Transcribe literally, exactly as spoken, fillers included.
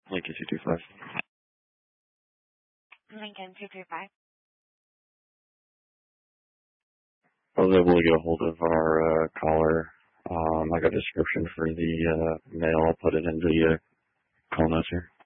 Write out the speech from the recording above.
Lincoln two two five. Lincoln two two five. I was able to get a hold of our uh, caller. Um, I got a description for the uh, mail. I'll put it in the uh, call notes here.